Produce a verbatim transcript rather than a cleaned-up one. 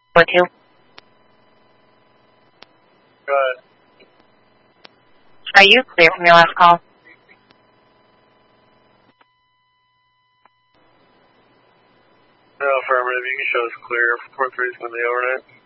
four two. Go ahead. Are you clear from your last call? No, affirmative. You can show us clear. four three is going to be overnight.